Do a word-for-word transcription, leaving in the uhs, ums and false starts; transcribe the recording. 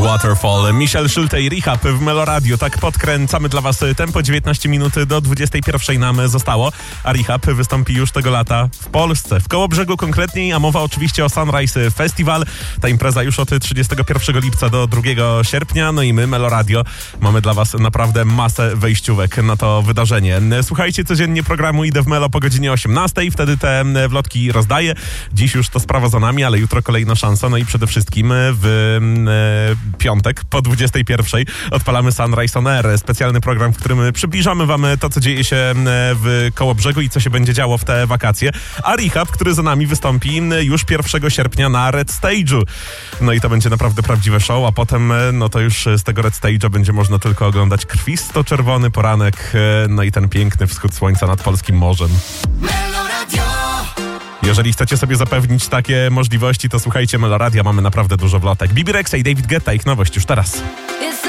Waterfall, Michel Schulte i Rehab w Meloradio. Tak podkręcamy dla was tempo. dziewiętnaście minut do dwudziestej pierwszej nam zostało, a Rehab wystąpi już tego lata w Polsce, w Kołobrzegu konkretniej, a mowa oczywiście o Sunrise Festival. Ta impreza już od trzydziestego pierwszego lipca do drugiego sierpnia, no i my, Meloradio, mamy dla was naprawdę masę wejściówek na to wydarzenie. Słuchajcie codziennie programu Idę w Melo po godzinie osiemnastej, wtedy te wlotki rozdaję. Dziś już to sprawa za nami, ale jutro kolejna szansa, no i przede wszystkim w e, piątek po dwudziestej pierwszej odpalamy Sunrise on Air, specjalny program, w którym przybliżamy wam to, co dzieje się w Kołobrzegu i co się będzie działo w te wakacje. A Rehab, który za nami wystąpi już pierwszego sierpnia na Red Stage'u. No i to będzie naprawdę prawdziwe show, a potem no to już z tego Red Stage'a będzie można tylko oglądać krwisto-czerwony poranek, no i ten piękny wschód słońca nad polskim morzem. Jeżeli chcecie sobie zapewnić takie możliwości, to słuchajcie Meloradia, mamy naprawdę dużo wlotek. Bibi Rexha i David Guetta, ich nowość już teraz.